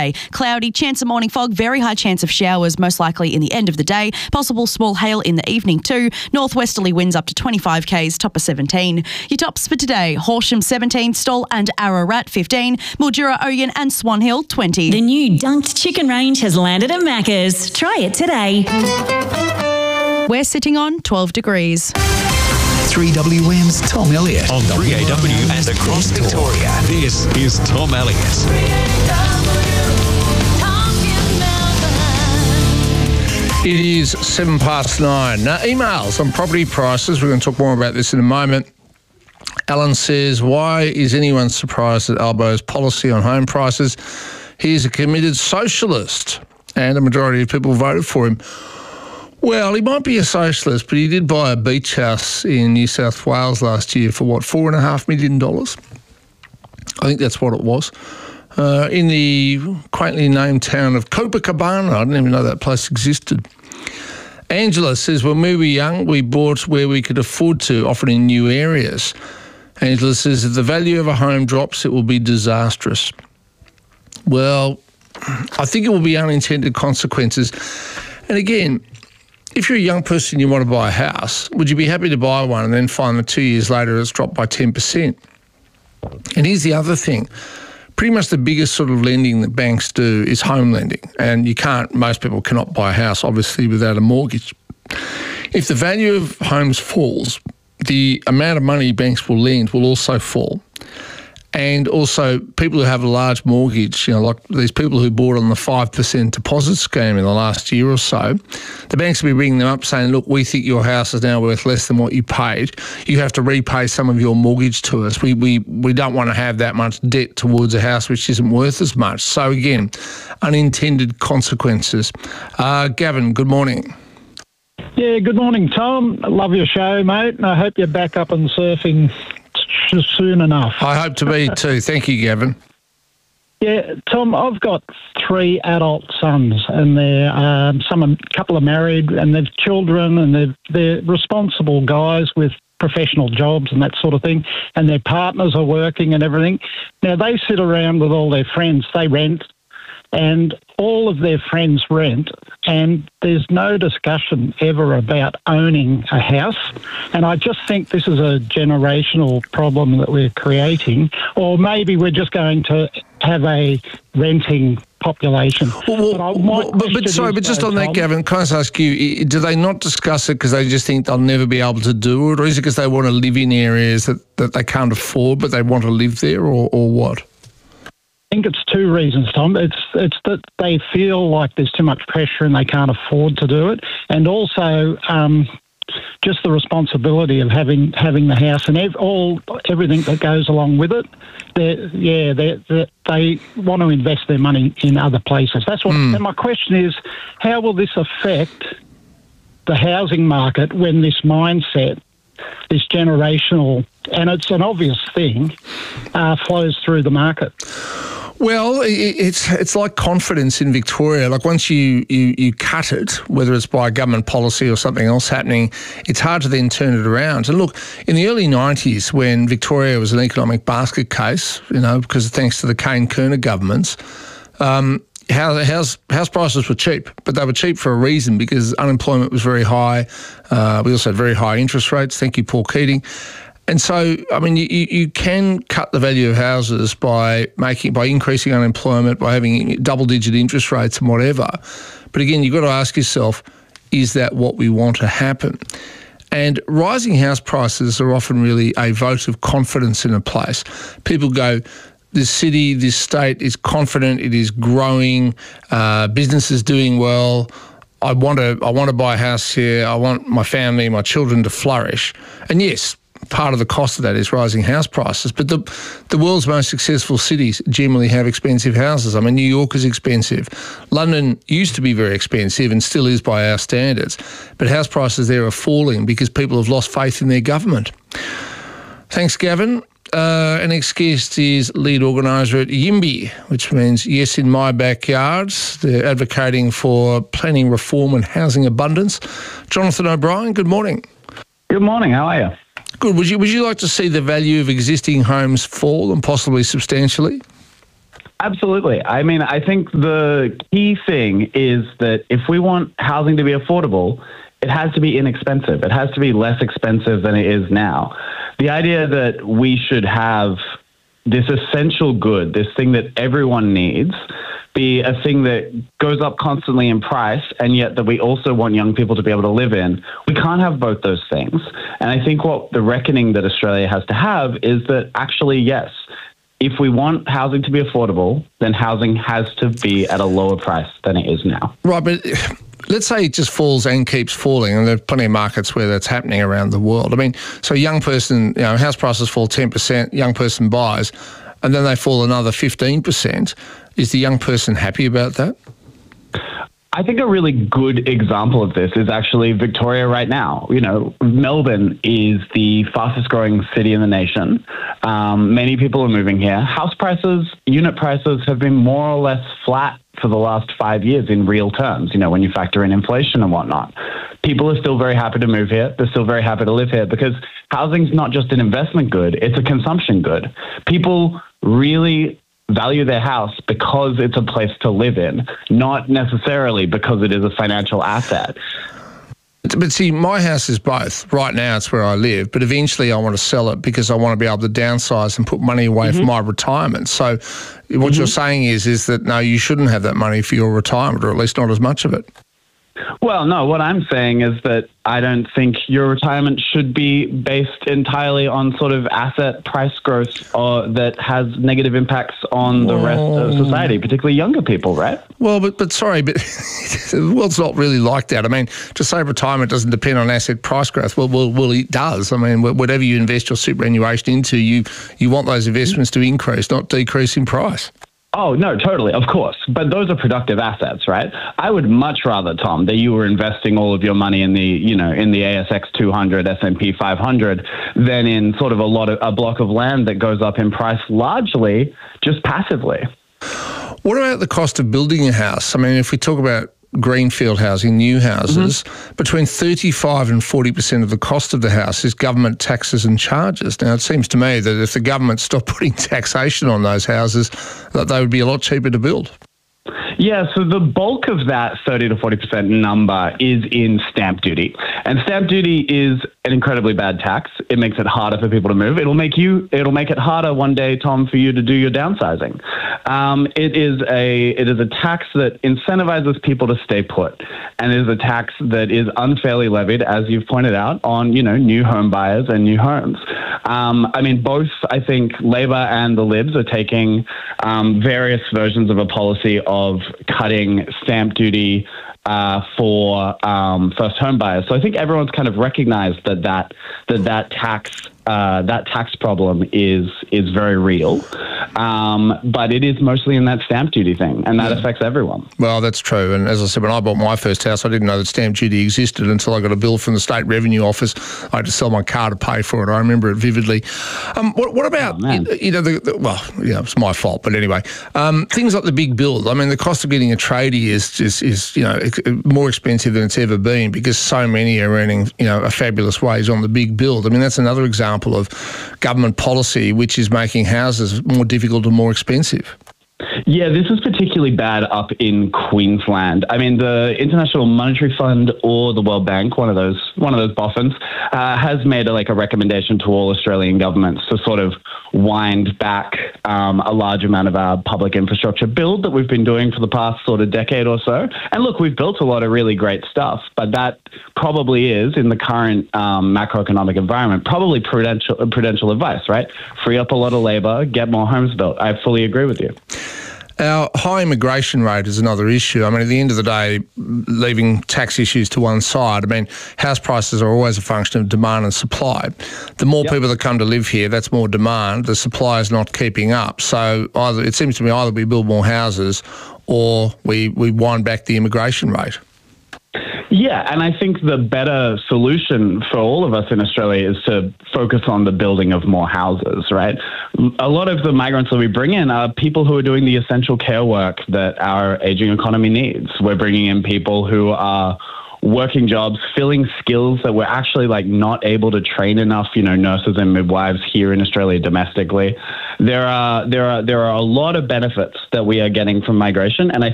today. Cloudy, chance of morning fog, very high chance of showers, most likely in the end of the day. Possible small hail in the evening too. Northwesterly winds up to 25 k's, top of 17. Your tops for today: Horsham 17, Stawell and Ararat 15, Mildura, Oyen and Swan Hill 20. The new Dunked Chicken range has landed at Macca's. Try it today. We're sitting on 12 degrees. 3WM's Tom Elliott. On 3AW and across Victoria. This is Tom Elliott. It is 9:07. Now, emails on property prices. We're going to talk more about this in a moment. Alan says, why is anyone surprised at Albo's policy on home prices? He is a committed socialist and a majority of people voted for him. Well, he might be a socialist, but he did buy a beach house in New South Wales last year for, $4.5 million? I think that's what it was. In the quaintly named town of Copacabana. I didn't even know that place existed. Angela says, when we were young, we bought where we could afford to, often in new areas. Angela says, if the value of a home drops, it will be disastrous. Well, I think it will be unintended consequences. And again, if you're a young person and you want to buy a house, would you be happy to buy one and then find that 2 years later it's dropped by 10%? And here's the other thing. Pretty much the biggest sort of lending that banks do is home lending. And most people cannot buy a house, obviously, without a mortgage. If the value of homes falls, the amount of money banks will lend will also fall. And also, people who have a large mortgage, like these people who bought on the 5% deposit scheme in the last year or so, the banks will be ringing them up saying, look, we think your house is now worth less than what you paid. You have to repay some of your mortgage to us. We don't want to have that much debt towards a house which isn't worth as much. So again, unintended consequences. Gavin, good morning. Yeah, good morning, Tom. I love your show, mate, and I hope you're back up and surfing soon enough. I hope to be too. Thank you, Gavin. Yeah, Tom, I've got 3 adult sons, and they're a couple are married, and they've children, and they're responsible guys with professional jobs and that sort of thing, and their partners are working and everything. Now, they sit around with all their friends. They rent, and all of their friends rent, and there's no discussion ever about owning a house. And I just think this is a generational problem that we're creating, or maybe we're just going to have a renting population. But just on that, Gavin, can I just ask you, do they not discuss it because they just think they'll never be able to do it, or is it because they want to live in areas that they can't afford but they want to live there, or what? I think it's 2 reasons, Tom. It's that they feel like there's too much pressure and they can't afford to do it, and also just the responsibility of having the house and everything that goes along with it. They want to invest their money in other places. That's what. And my question is, how will this affect the housing market when this mindset, this generational, and it's an obvious thing, flows through the market? Well, it's like confidence in Victoria. Like once you cut it, whether it's by government policy or something else happening, it's hard to then turn it around. And look, in the early 90s, when Victoria was an economic basket case, because thanks to the Kane-Kerner governments, house prices were cheap, but they were cheap for a reason, because unemployment was very high. We also had very high interest rates. Thank you, Paul Keating. And so, I mean, you can cut the value of houses by increasing unemployment, by having double-digit interest rates and whatever. But again, you've got to ask yourself, is that what we want to happen? And rising house prices are often really a vote of confidence in a place. People go, this city, this state is confident, it is growing, business is doing well. I want to buy a house here. I want my family, my children to flourish. And yes, part of the cost of that is rising house prices. But the world's most successful cities generally have expensive houses. I mean, New York is expensive. London used to be very expensive and still is by our standards. But house prices there are falling because people have lost faith in their government. Thanks, Gavin. Our next guest is lead organiser at YIMBY, which means Yes in My Backyard. They're advocating for planning reform and housing abundance. Jonathan O'Brien, good morning. Good morning, how are you? Good. Would you like to see the value of existing homes fall, and possibly substantially? Absolutely. I mean, I think the key thing is that if we want housing to be affordable, it has to be inexpensive. It has to be less expensive than it is now. The idea that we should have this essential good, this thing that everyone needs, be a thing that goes up constantly in price, and yet that we also want young people to be able to live in. We can't have both those things. And I think what the reckoning that Australia has to have is that actually, yes, if we want housing to be affordable, then housing has to be at a lower price than it is now. Right, but let's say it just falls and keeps falling, and there are plenty of markets where that's happening around the world. I mean, so a young person, house prices fall 10%, young person buys, and then they fall another 15%. Is the young person happy about that? I think a really good example of this is actually Victoria right now. Melbourne is the fastest growing city in the nation. Many people are moving here. House prices, unit prices have been more or less flat for the last 5 years in real terms, when you factor in inflation and whatnot. People are still very happy to move here. They're still very happy to live here because housing's not just an investment good, it's a consumption good. People really value their house because it's a place to live in, not necessarily because it is a financial asset. But see, my house is both. Right now it's where I live, but eventually I want to sell it because I want to be able to downsize and put money away for my retirement. So what you're saying is that, no, you shouldn't have that money for your retirement, or at least not as much of it. Well, no, what I'm saying is that I don't think your retirement should be based entirely on sort of asset price growth that has negative impacts on the rest of society, particularly younger people, right? Well, but the world's not really like that. I mean, to say retirement doesn't depend on asset price growth, well, it does. I mean, whatever you invest your superannuation into, you want those investments to increase, not decrease in price. Oh, no, totally, of course. But those are productive assets, right? I would much rather, Tom, that you were investing all of your money in the, in the ASX 200, S&P 500, than in sort of a block of land that goes up in price largely just passively. What about the cost of building a house? I mean, if we talk about greenfield housing, new houses, between 35 and 40% of the cost of the house is government taxes and charges. Now, it seems to me that if the government stopped putting taxation on those houses, that they would be a lot cheaper to build. Yeah, so the bulk of that 30 to 40% number is in stamp duty. And stamp duty is an incredibly bad tax. It makes it harder for people to move. It'll make it harder one day, Tom, for you to do your downsizing. It is a tax that incentivizes people to stay put. And it is a tax that is unfairly levied, as you've pointed out, on, new home buyers and new homes. Both, I think, Labor and the Libs are taking various versions of a policy of cutting stamp duty for first home buyers. So I think everyone's kind of recognized that tax problem is very real, but it is mostly in that stamp duty thing, and that affects everyone. Well, that's true. And as I said, when I bought my first house, I didn't know that stamp duty existed until I got a bill from the State Revenue Office. I had to sell my car to pay for it. I remember it vividly. What about, it's my fault, but anyway, things like the big build. I mean, the cost of getting a tradie is more expensive than it's ever been because so many are earning, a fabulous wage on the big build. I mean, that's another example of government policy which is making houses more difficult and more expensive. Yeah, this is particularly bad up in Queensland. I mean, the International Monetary Fund or the World Bank, one of those boffins, has made a recommendation to all Australian governments to sort of wind back a large amount of our public infrastructure build that we've been doing for the past sort of decade or so. And look, we've built a lot of really great stuff, but that probably is, in the current macroeconomic environment, probably prudential advice, right? Free up a lot of labour, get more homes built. I fully agree with you. Our high immigration rate is another issue. I mean, at the end of the day, leaving tax issues to one side, I mean, house prices are always a function of demand and supply. The more people that come to live here, that's more demand. The supply is not keeping up. So it seems to me either we build more houses or we wind back the immigration rate. Yeah, and I think the better solution for all of us in Australia is to focus on the building of more houses, right? A lot of the migrants that we bring in are people who are doing the essential care work that our aging economy needs. We're bringing in people who are working jobs, filling skills that we're actually not able to train enough, nurses and midwives here in Australia domestically. There are a lot of benefits that we are getting from migration, and I